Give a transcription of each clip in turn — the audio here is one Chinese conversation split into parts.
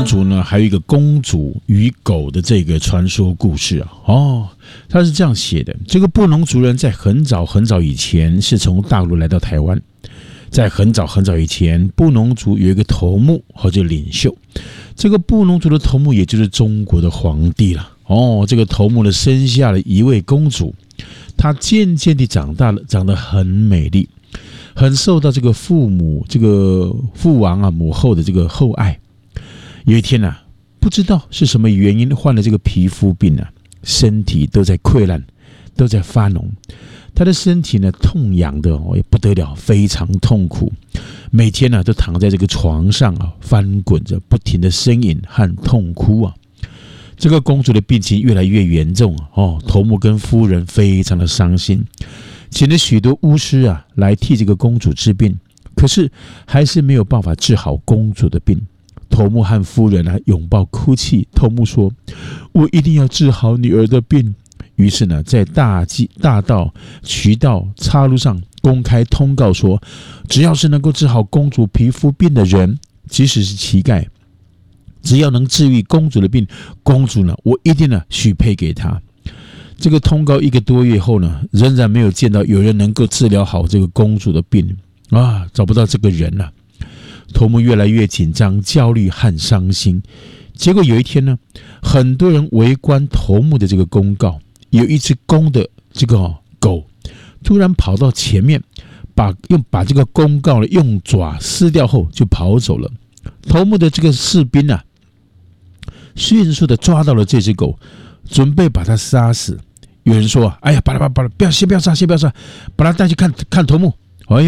主呢，还有一个公主与狗的这个传说故事啊。他是这样写的：这个布农族人在很早很早以前是从大陆来到台湾，在很早很早以前，布农族有一个头目或者领袖，这个布农族的头目也就是中国的皇帝了。这个头目呢生下了一位公主，她渐渐地长大了，长得很美丽，很受到这个父王啊母后的这个厚爱。有一天啊，不知道是什么原因患了这个皮肤病啊，身体都在溃烂，都在发脓。他的身体呢痛痒的也不得了，非常痛苦，每天呢都躺在这个床上啊翻滚着，不停的呻吟和痛哭啊。这个公主的病情越来越严重头目跟夫人非常的伤心，请了许多巫师啊来替这个公主治病，可是还是没有办法治好公主的病。头目和夫人拥抱哭泣，头目说：“我一定要治好女儿的病。”于是呢，在大道、渠道、岔路上公开通告说，只要是能够治好公主皮肤病的人，即使是乞丐，只要能治愈公主的病，公主呢，我一定呢许配给她。这个通告1个多月后呢，仍然没有见到有人能够治疗好这个公主的病啊，找不到这个人了。头目越来越紧张、焦虑和伤心。结果有一天呢，很多人围观头目的这个公告，有一只公的这个狗突然跑到前面，把这个公告用爪撕掉后就跑走了。头目的这个士兵啊，迅速的抓到了这只狗，准备把它杀死。有人说：“哎呀，先不要杀，把它带去看头目。”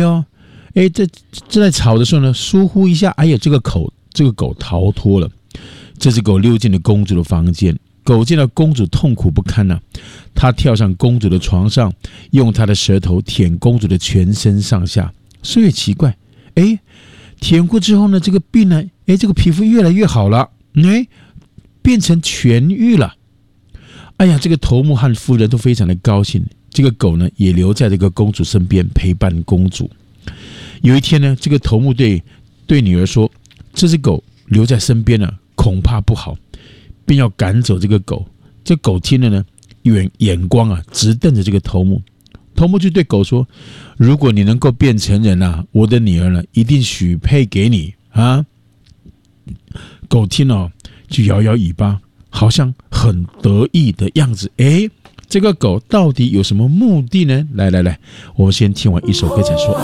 正在吵的时候呢，疏忽一下，这个狗逃脱了。这只狗溜进了公主的房间，狗见到公主痛苦不堪它跳上公主的床上，用它的舌头舔公主的全身上下。说也奇怪，舔过之后呢，这个病呢，这个皮肤越来越好了，变成痊愈了。这个头目和夫人都非常的高兴。这个狗呢，也留在这个公主身边陪伴公主。有一天呢，这个头目对女儿说：“这只狗留在身边呢，恐怕不好，便要赶走这个狗。”这狗听了呢，眼光直瞪着这个头目。头目就对狗说：“如果你能够变成人我的女儿呢，一定许配给你啊。”狗听了就摇摇尾巴，好像很得意的样子。这个狗到底有什么目的呢？来，我们先听完一首歌再说。